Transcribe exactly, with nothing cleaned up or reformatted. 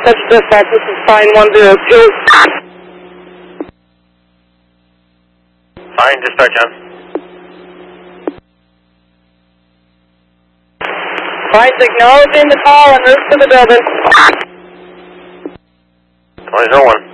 touch dispatch, this is Pine one zero two. Fine, dispatch on. Pine's acknowledging the call en route to the building. twenty oh one.